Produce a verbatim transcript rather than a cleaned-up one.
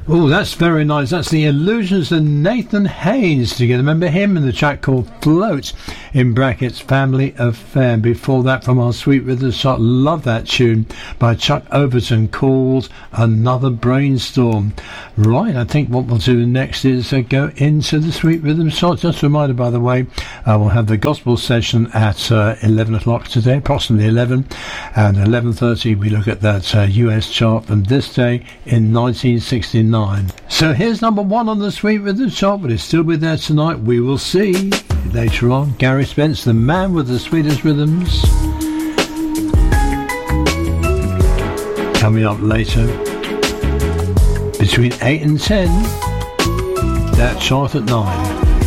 Oh, that's very nice. That's the Illusions and Nathan Haynes together. Remember him in the track called Float, in brackets, Family Affair. Before that, from our Sweet Rhythm Shot, love that tune by Chuck Overton called Another Brainstorm. Right, I think what we'll do next is uh, go into the Sweet Rhythm Shot. Just a reminder, by the way, uh, we'll have the gospel session at uh, eleven o'clock today, approximately eleven, and eleven thirty we look at that uh, U S chart from this day in nineteen sixty-nine. So here's number one on the Sweet Rhythm Chart. Will it still be there tonight? We will see later on. Gary Spence, the man with the sweetest rhythms, coming up later between eight and ten. That chart at nine.